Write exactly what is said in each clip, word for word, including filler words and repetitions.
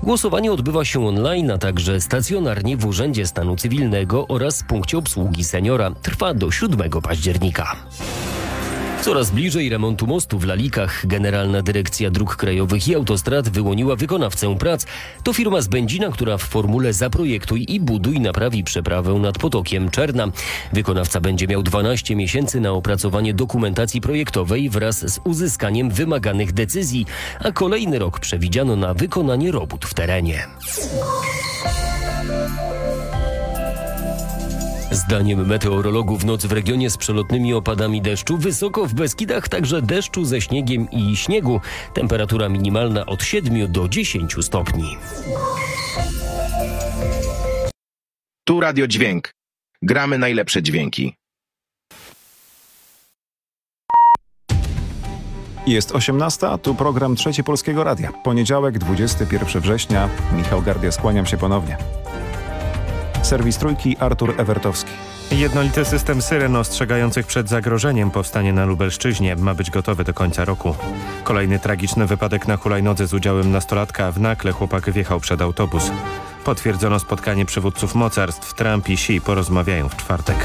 Głosowanie odbywa się online, a także stacjonarnie w Urzędzie Stanu Cywilnego oraz punkcie obsługi seniora. Trwa do siódmego października. Coraz bliżej remontu mostu w Lalikach. Generalna Dyrekcja Dróg Krajowych i Autostrad wyłoniła wykonawcę prac. To firma z Będzina, która w formule zaprojektuj i buduj naprawi przeprawę nad potokiem Czerna. Wykonawca będzie miał dwanaście miesięcy na opracowanie dokumentacji projektowej wraz z uzyskaniem wymaganych decyzji, a kolejny rok przewidziano na wykonanie robót w terenie. Zdaniem meteorologów noc w regionie z przelotnymi opadami deszczu, wysoko w Beskidach także deszczu ze śniegiem i śniegu. Temperatura minimalna od siedmiu do dziesięciu stopni. Tu Radio Dźwięk. Gramy najlepsze dźwięki. Jest osiemnasta, tu program Trzeci Polskiego Radia. Poniedziałek, dwudziestego pierwszego września. Michał Gardia, skłaniam się ponownie. Serwis Trójki, Artur Ewertowski. Jednolity system syren ostrzegających przed zagrożeniem powstanie na Lubelszczyźnie. Ma być gotowy do końca roku. Kolejny tragiczny wypadek na hulajnodze z udziałem nastolatka. W Nakle chłopak wjechał przed autobus. Potwierdzono spotkanie przywódców mocarstw. Trump i Xi porozmawiają w czwartek.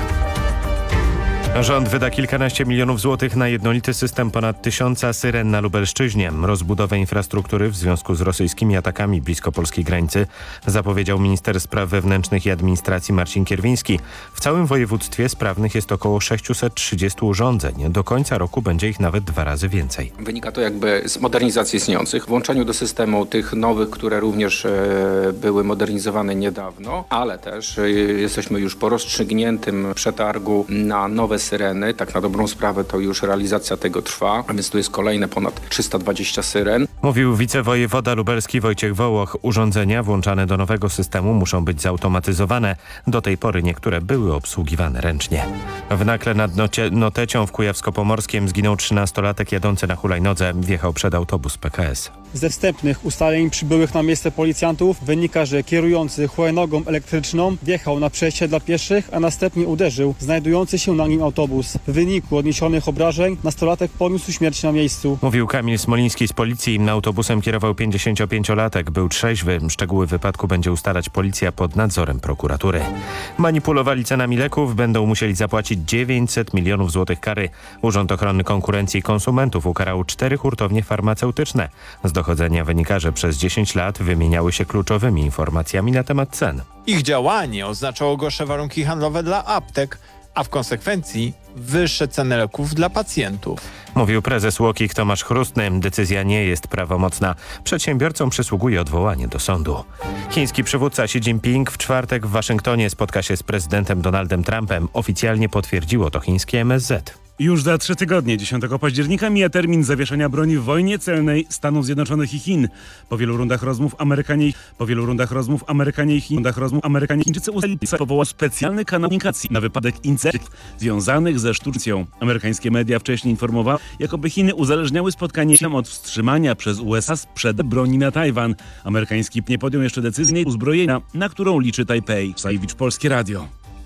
Rząd wyda kilkanaście milionów złotych na jednolity system ponad tysiąca syren na Lubelszczyźnie. Rozbudowę infrastruktury w związku z rosyjskimi atakami blisko polskiej granicy zapowiedział minister spraw wewnętrznych i administracji Marcin Kierwiński. W całym województwie sprawnych jest około sześćset trzydzieści urządzeń. Do końca roku będzie ich nawet dwa razy więcej. Wynika to jakby z modernizacji istniejących, włączeniu do systemu tych nowych, które również e, były modernizowane niedawno, ale też e, jesteśmy już po rozstrzygniętym przetargu na nowe syreny. Tak na dobrą sprawę to już realizacja tego trwa, a więc tu jest kolejne ponad trzysta dwadzieścia syren. Mówił wicewojewoda lubelski Wojciech Wołoch. Urządzenia włączane do nowego systemu muszą być zautomatyzowane. Do tej pory niektóre były obsługiwane ręcznie. W Nakle nad Nocie, Notecią w Kujawsko-Pomorskiem zginął trzynastolatek jadący na hulajnodze. Wjechał przed autobus P K S. Ze wstępnych ustaleń przybyłych na miejsce policjantów wynika, że kierujący hulajnogą elektryczną wjechał na przejście dla pieszych, a następnie uderzył znajdujący się na nim autobus. W wyniku odniesionych obrażeń nastolatek poniósł śmierć na miejscu. Mówił Kamil Smoliński z policji. Autobusem kierował pięćdziesięciopięciolatek. Był trzeźwy. Szczegóły wypadku będzie ustalać policja pod nadzorem prokuratury. Manipulowali cenami leków. Będą musieli zapłacić dziewięćset milionów złotych kary. Urząd Ochrony Konkurencji i Konsumentów ukarał cztery hurtownie farmaceutyczne. Z dochodzenia wynika, że przez dziesięć lat wymieniały się kluczowymi informacjami na temat cen. Ich działanie oznaczało gorsze warunki handlowe dla aptek, a w konsekwencji wyższe ceny leków dla pacjentów. Mówił prezes UOKiK Tomasz Chrustny. Decyzja nie jest prawomocna. Przedsiębiorcom przysługuje odwołanie do sądu. Chiński przywódca Xi Jinping w czwartek w Waszyngtonie spotka się z prezydentem Donaldem Trumpem. Oficjalnie potwierdziło to chińskie M S Z. Już za trzy tygodnie, dziesiątego października, mija termin zawieszenia broni w wojnie celnej Stanów Zjednoczonych i Chin. Po wielu rundach rozmów Amerykanie po wielu rundach rozmów Amerykanie i Chin, rundach rozmów Amerykanie i Chińczycy ustalili, powołał specjalny kanał komunikacji na wypadek incydentów związanych ze sztuczną. Amerykańskie media wcześniej informowały, jakoby Chiny uzależniały spotkanie się od wstrzymania przez U S A sprzedaży broni na Tajwan. Amerykański nie podjął jeszcze decyzji uzbrojenia, na którą liczy Tajpej. Sajewicz, Polskie Radio.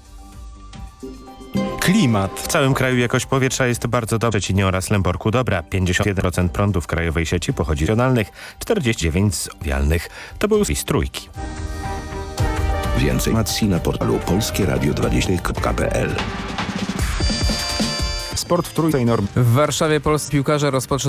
Klimat. W całym kraju jakość powietrza jest bardzo dobra. W Szczecinie oraz Lęborku dobra. pięćdziesiąt jeden procent prądu w krajowej sieci pochodzi z regionalnych, czterdzieści dziewięć procent z odnawialnych. To był z Trójki. Więcej informacji na portalu polskie radio dwadzieścia kropka p l. Sport w Trójce i Norm. W Warszawie polscy piłkarze rozpoczną